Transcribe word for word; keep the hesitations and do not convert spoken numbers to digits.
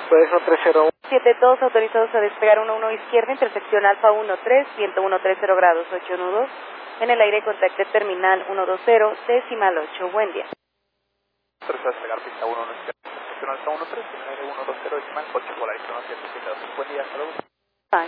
Pues no tres cero uno. siete dos, autorizados a despegar uno uno izquierda, intersección Alfa uno tres, viento uno tres cero grados, ocho nudos. En el aire contacte terminal uno dos cero, decimal ocho. Buen día. Autorizados a despegar pista uno uno izquierda, intersección Alfa uno tres, en el aire uno dos cero, decimal ocho, polarización siete siete dos. Buen día, saludos.